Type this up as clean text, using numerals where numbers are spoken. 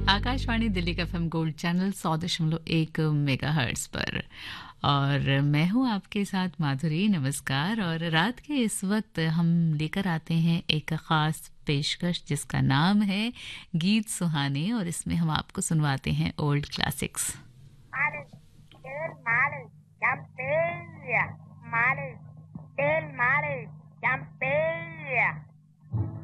आकाशवाणी दिल्ली का FM gold channel 100.1 megahertz पर। और मैं हूं आपके साथ माधुरी। नमस्कार। और रात के इस वक्त हम लेकर आते हैं एक खास पेशकश जिसका नाम है गीत सुहाने, और इसमें हम आपको सुनवाते हैं ओल्ड क्लासिक्स।